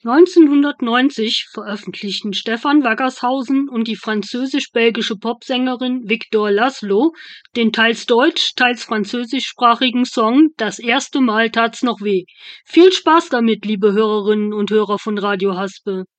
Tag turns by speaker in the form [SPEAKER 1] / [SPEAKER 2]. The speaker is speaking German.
[SPEAKER 1] 1990 veröffentlichten Stefan Waggershausen und die französisch-belgische Popsängerin Victor Laszlo den teils deutsch-, teils französischsprachigen Song »Das erste Mal tat's noch weh«. Viel Spaß damit, liebe Hörerinnen und Hörer von Radio Haspe!